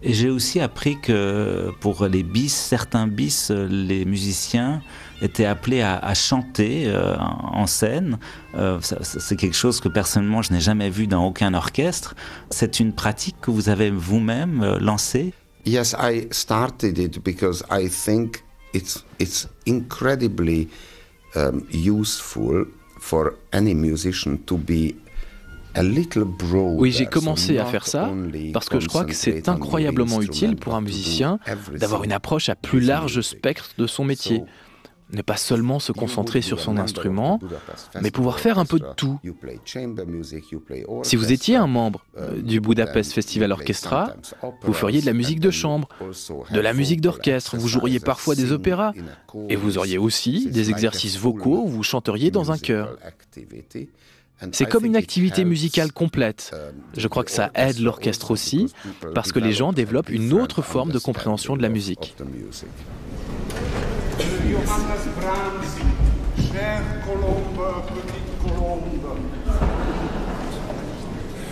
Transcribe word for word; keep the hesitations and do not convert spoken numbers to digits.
Et j'ai aussi appris que pour les bis, certains bis, les musiciens étaient appelés à, à chanter euh, en scène. Euh, ça, c'est quelque chose que personnellement je n'ai jamais vu dans aucun orchestre. C'est une pratique que vous avez vous-même euh, lancée? Yes, I started it because I think it's it's incredibly um, useful for any musician to be a little broader. Oui, j'ai commencé à faire ça parce que je crois que c'est incroyablement utile pour un musicien d'avoir une approche à plus large spectre de son métier. Ne pas seulement se concentrer sur son instrument, mais pouvoir faire un peu de tout. Si vous étiez un membre du Budapest Festival Orchestra, vous feriez de la musique de chambre, de la musique d'orchestre, vous joueriez parfois des opéras, et vous auriez aussi des exercices vocaux où vous chanteriez dans un chœur. C'est comme une activité musicale complète. Je crois que ça aide l'orchestre aussi, parce que les gens développent une autre forme de compréhension de la musique. Johannes Brahms, chère colombe, petite colombe.